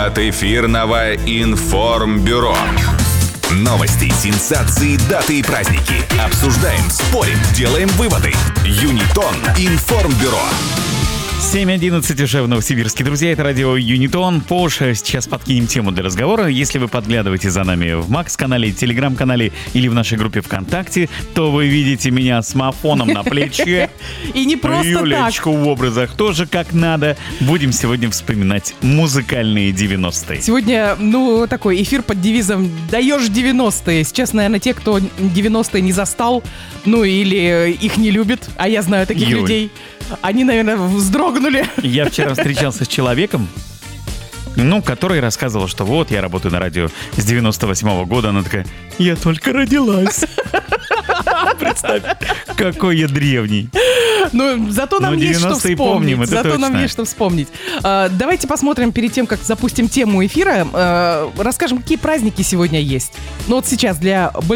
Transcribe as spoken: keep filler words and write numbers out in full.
от эфирного информбюро. Новости, сенсации, даты и праздники. Обсуждаем, спорим, делаем выводы. Юнитон информбюро. семь одиннадцать уже в Новосибирске. Друзья, это радио Юнитон. Позже сейчас подкинем тему для разговора. Если вы подглядываете за нами в Макс-канале, Телеграм-канале или в нашей группе ВКонтакте, то вы видите меня с мафоном на плече. И не просто Юлечку в образах тоже как надо. Будем сегодня вспоминать музыкальные девяностые. Сегодня, ну, такой эфир под девизом «Даешь девяностые». Сейчас, наверное, те, кто девяностые не застал, ну, или их не любит, а я знаю таких Юль. людей, они, наверное, вздрогнули. Я вчера встречался с человеком, ну, который рассказывал, что вот, я работаю на радио с девяносто восьмого года. Она такая: я только родилась. Представь, какой я древний. Ну, зато нам Ну, есть что девяностые вспомнить. помним, это Зато точно. нам есть что вспомнить. А, давайте посмотрим перед тем, как запустим тему эфира. а, расскажем, какие праздники сегодня есть. Ну, вот сейчас для